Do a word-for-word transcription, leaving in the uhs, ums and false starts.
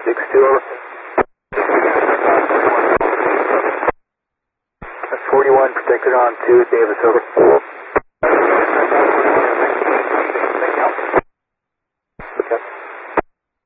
six two over. That's forty-one, protected on two, Davis over.